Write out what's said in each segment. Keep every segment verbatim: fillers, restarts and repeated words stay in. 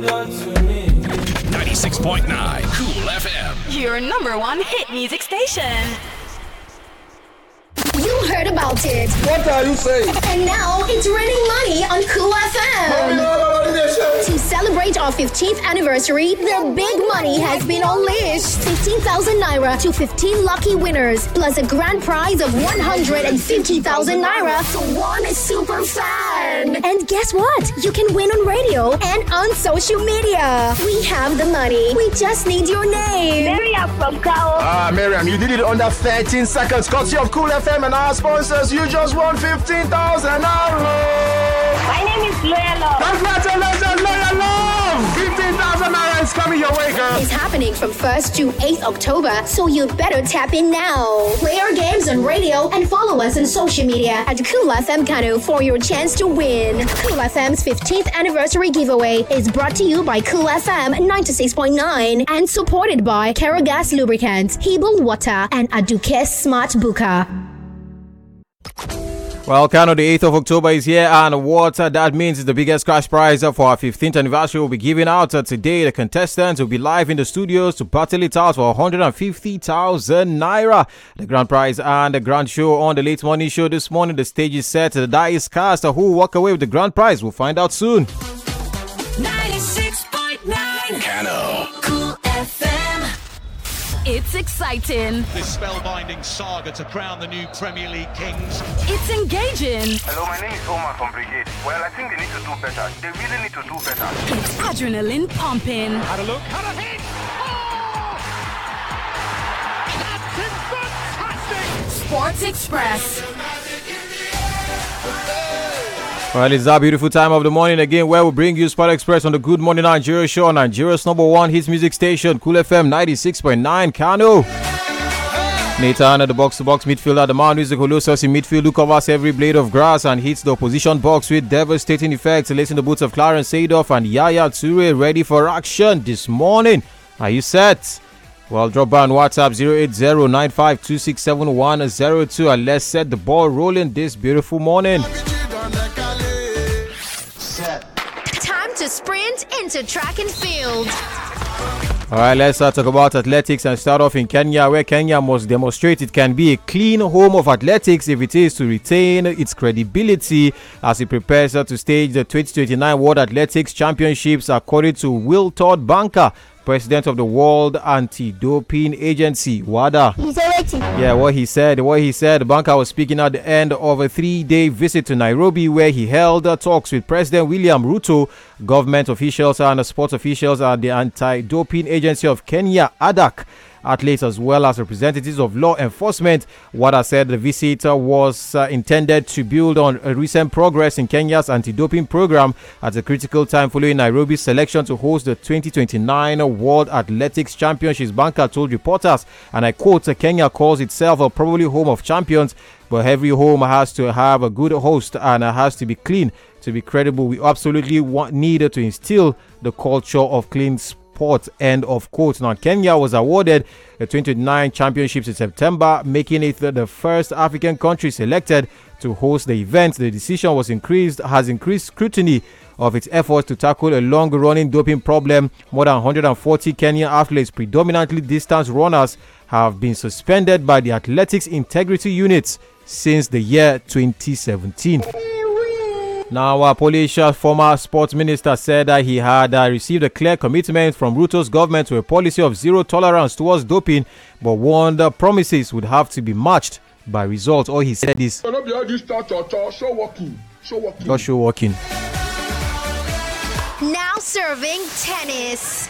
ninety-six point nine Cool F M. Your number one hit music station. You heard about it. What are you saying? And now it's raining money on Cool F M. To celebrate our fifteenth anniversary, the big money has been unleashed. fifteen thousand naira to fifteen lucky winners, plus a grand prize of one hundred fifty thousand naira for one super fan. And guess what? You can win on radio and on social media. We have the money. We just need your name. Miriam from Kao. Ah, Miriam, you did it under thirteen seconds. Courtesy of Cool F M and our sponsors. You just won fifteen thousand naira. My name is Loya Love. Congratulations, Loya Love. fifteen thousand naira is coming your way, girl. It's happening from first to eighth October, so you better tap in now. Play our games on radio and follow us on social media at Cool F M Kano for your chance to win. Cool F M's fifteenth anniversary giveaway is brought to you by Cool F M ninety-six point nine and supported by Karagas Lubricants, Hebel Water, and Aduke Smart Buka. Well, Kano, the eighth of October is here, and what uh, that means is the biggest cash prize uh, for our fifteenth anniversary will be given out uh, today. The contestants will be live in the studios to battle it out for one hundred fifty thousand naira. The grand prize and the grand show on the late morning show this morning. The stage is set, the die is cast. Uh, who will walk away with the grand prize? We'll find out soon. ninety-six point nine Kano. Cool F M. It's exciting. This spellbinding saga to crown the new Premier League kings. It's engaging. Hello, my name is Omar from Brigade. Well, I think they need to do better. They really need to do better. It's adrenaline pumping. Had a look, had a hit. Oh! That's fantastic. Sports Express. Well, it's that beautiful time of the morning again where we bring you Sport Express on the Good Morning Nigeria show on Nigeria's number one hits music station, Cool F M ninety-six point nine Kano. Nathan at the box-to-box midfielder, the man who is the Colossus in midfield who covers every blade of grass and hits the opposition box with devastating effect, lacing the boots of Clarence Seedorf and Yaya Toure ready for action this morning. Are you set? Well, drop by on WhatsApp zero eight zero nine five two six seven one zero two and let's set the ball rolling this beautiful morning. Time to sprint into track and field. All right, let's uh, talk about athletics and start off in Kenya, where Kenya must demonstrate it can be a clean home of athletics if it is to retain its credibility as it prepares uh, to stage the twenty twenty-nine World Athletics Championships, according to Will Todd Banker, president of the World Anti-Doping Agency, WADA. Yeah, what he said, what he said, Banker was speaking at the end of a three-day visit to Nairobi where he held uh, talks with President William Ruto, government officials and sports officials at the Anti-Doping Agency of Kenya, A D A C, athletes as well as representatives of law enforcement. WADA said the visit uh, was uh, intended to build on a recent progress in Kenya's anti-doping program at a critical time following Nairobi's selection to host the twenty twenty-nine World Athletics Championships. Banker told reporters, and I quote, Kenya calls itself a probably home of champions, but every home has to have a good host and it has to be clean to be credible. We absolutely want, needed to instill the culture of clean sport. End of quote. Now, Kenya was awarded the twenty twenty-nine championships in September, making it the first African country selected to host the event. The decision was increased has increased scrutiny of its efforts to tackle a long-running doping problem. More than one hundred forty Kenyan athletes, predominantly distance runners, have been suspended by the Athletics Integrity Units since the year twenty seventeen. Now, uh, Polish uh, former sports minister said that he had uh, received a clear commitment from Ruto's government to a policy of zero tolerance towards doping, but warned uh, promises would have to be matched by results. All he said is, just show walking. Now serving tennis.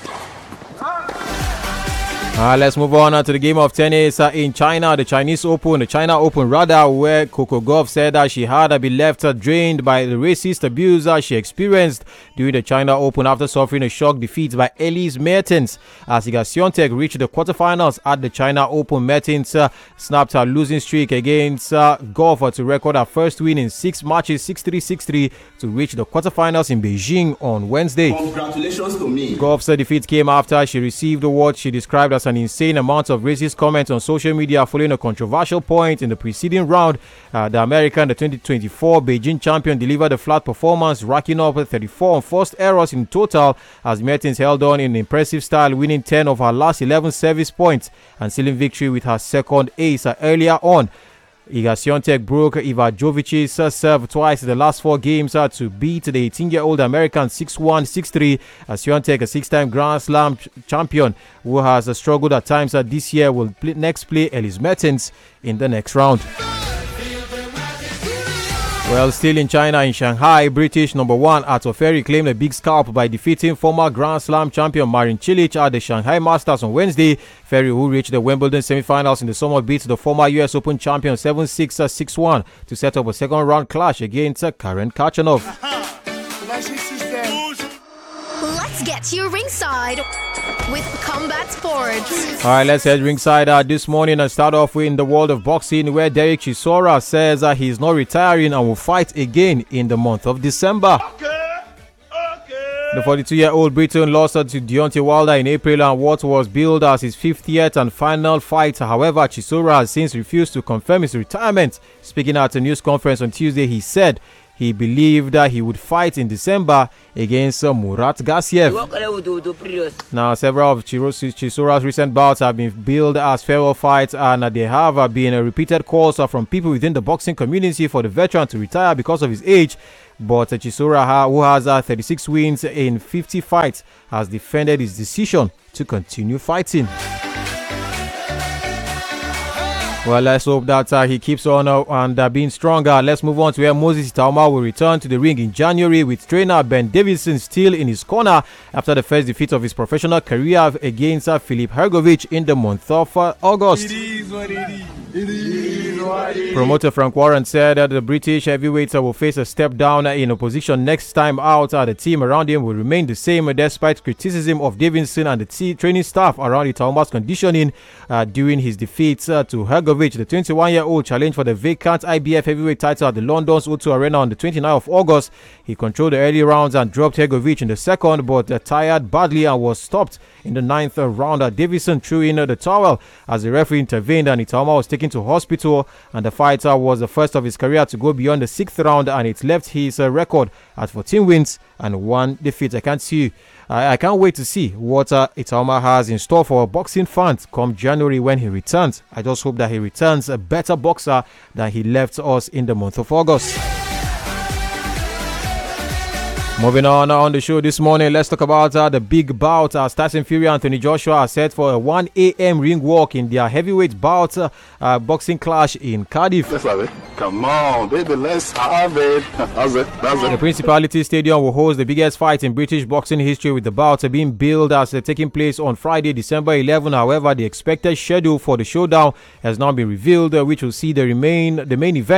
Uh, let's move on uh, to the game of tennis uh, in China, the Chinese Open, the China Open rather, where Coco Gauff said that she had uh, been left uh, drained by the racist abuse uh, she experienced during the China Open after suffering a shock defeat by Elise Mertens. As Iga Swiatek reached the quarterfinals at the China Open, Mertens uh, snapped her losing streak against uh, Gauff uh, to record her first win in six matches, six three, six three, to reach the quarterfinals in Beijing on Wednesday. Congratulations to me. Gauff's uh, defeat came after she received what she described as triggers an insane amount of racist comments on social media following a controversial point in the preceding round. Uh, the American, the twenty twenty-four Beijing champion, delivered a flat performance, racking up thirty-four unforced errors in total as Mertens held on in impressive style, winning ten of her last eleven service points and sealing victory with her second ace uh, earlier on. Iga Swiatek broke Iva Jovic's uh, serve twice in the last four games uh, to beat the eighteen-year-old American six one, six three. Uh, Swiatek, a six-time Grand Slam ch- champion who has uh, struggled at times uh, this year, will play, next play Ellis Mertens in the next round. Well, still in China, in Shanghai, British number one Arthur Ferry claimed a big scalp by defeating former Grand Slam champion Marin Cilic at the Shanghai Masters on Wednesday. Ferry, who reached the Wimbledon semi-finals in the summer, beat the former U S Open champion seven six, six one to set up a second-round clash against Karen Khachanov. Let's get to ringside with Combat Sports. All right, let's head ringside uh, this morning and start off with in the world of boxing, where Derek Chisora says uh, he's not retiring and will fight again in the month of December. Okay, okay. The forty-two-year-old Briton lost to Deontay Wilder in April and what was billed as his fiftieth and final fight. However, Chisora has since refused to confirm his retirement. Speaking at a news conference on Tuesday, he said he believed that he would fight in December against uh, Murat Gassiev. Now, several of Chisora's recent bouts have been billed as farewell fights, and uh, there have uh, been uh, repeated calls uh, from people within the boxing community for the veteran to retire because of his age. But uh, Chisora, ha- who has uh, thirty-six wins in fifty fights, has defended his decision to continue fighting. Well, let's hope that uh, he keeps on uh, and uh, being stronger. Let's move on to where Moses Itaoma will return to the ring in January with trainer Ben Davidson still in his corner after the first defeat of his professional career against uh, Filip Hrgovic in the month of uh, August. It is what it is. It is what it is. Promoter Frank Warren said that the British heavyweight will face a step down in opposition next time out. Uh, the team around him will remain the same despite criticism of Davidson and the t- training staff around Itaoma's conditioning uh, during his defeats uh, to Hrgovic. The twenty-one-year-old challenged for the vacant I B F heavyweight title at the London's O two Arena on the twenty-ninth of August. He controlled the early rounds and dropped Hrgovic in the second, but uh, tired badly and was stopped in the ninth round. Uh, Davison threw in uh, the towel as the referee intervened and Itaoma was taken to hospital, and the fighter was the first of his career to go beyond the sixth round, and it left his uh, record at fourteen wins and one defeat. I can't see I, I can't wait to see what uh, Itaoma has in store for boxing fans come January when he returns. I just hope that he returns a better boxer than he left us in the month of August. Moving on uh, on the show this morning, let's talk about uh, the big bout. Uh, Tyson Fury and Anthony Joshua are set for a one a.m. ring walk in their heavyweight bout uh, uh, boxing clash in Cardiff. Let's have it. Come on, baby, let's have it. That's it. That's it. The Principality Stadium will host the biggest fight in British boxing history, with the bout being billed as uh, taking place on Friday, December eleventh. However, the expected schedule for the showdown has now been revealed, uh, which will see the remain the main event